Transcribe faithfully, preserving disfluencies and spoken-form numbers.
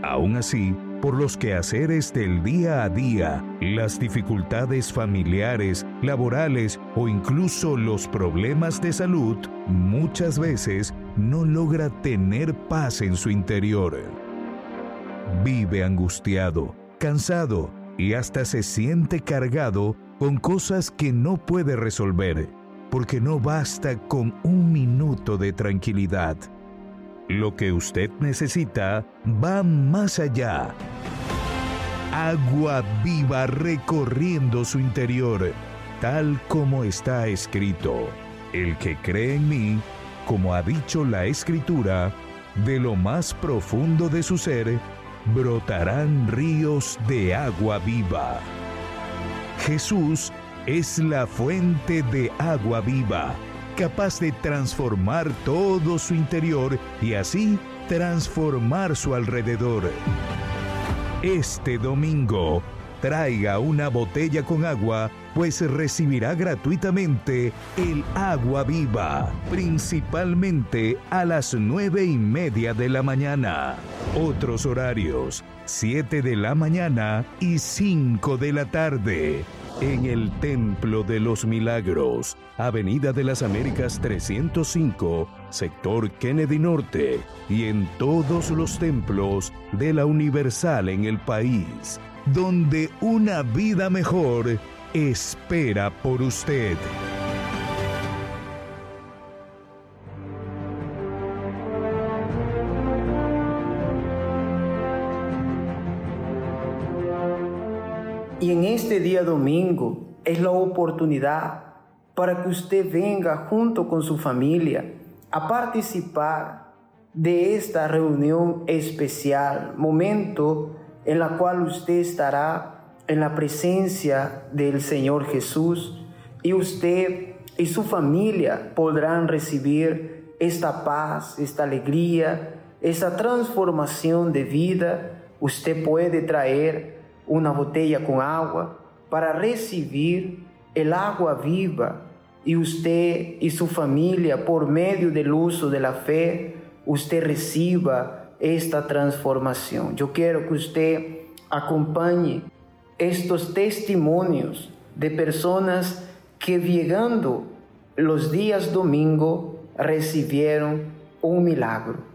Aún así, por los quehaceres del día a día, las dificultades familiares, laborales o incluso los problemas de salud, muchas veces no logra tener paz en su interior. Vive angustiado, cansado y hasta se siente cargado con cosas que no puede resolver, porque no basta con un minuto de tranquilidad. Lo que usted necesita va más allá. Agua viva recorriendo su interior, tal como está escrito. El que cree en mí, como ha dicho la Escritura, de lo más profundo de su ser, brotarán ríos de agua viva. Jesús es la fuente de agua viva, capaz de transformar todo su interior y así transformar su alrededor. Este domingo, traiga una botella con agua, pues recibirá gratuitamente el agua viva, principalmente a las nueve y media de la mañana. Otros horarios, siete de la mañana y cinco de la tarde. En el Templo de los Milagros, Avenida de las Américas trescientos cinco, sector Kennedy Norte, y en todos los templos de la Universal en el país, donde una vida mejor espera por usted. Y en este día domingo es la oportunidad para que usted venga junto con su familia a participar de esta reunión especial, momento en la cual usted estará en la presencia del Señor Jesús y usted y su familia podrán recibir esta paz, esta alegría, esta transformación de vida. Usted puede traer una botella con agua para recibir el agua viva y usted y su familia, por medio del uso de la fe, usted reciba esta transformación. Yo quiero que usted acompañe estos testimonios de personas que llegando los días domingo recibieron un milagro.